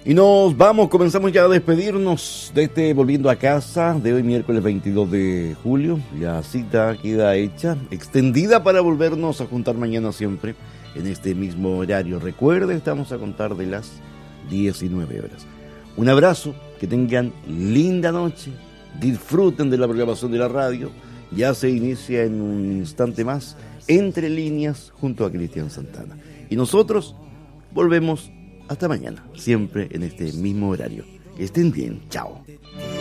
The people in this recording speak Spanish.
Y nos vamos, comenzamos ya a despedirnos de este Volviendo a Casa de hoy miércoles 22 de julio. La cita queda hecha, extendida para volvernos a juntar mañana siempre en este mismo horario. Recuerde, estamos a contar de las 19 horas. Un abrazo, que tengan linda noche, disfruten de la programación de la radio. Ya se inicia en un instante más Entre Líneas junto a Cristian Santana. Y nosotros volvemos hasta mañana, siempre en este mismo horario. Que estén bien, chao.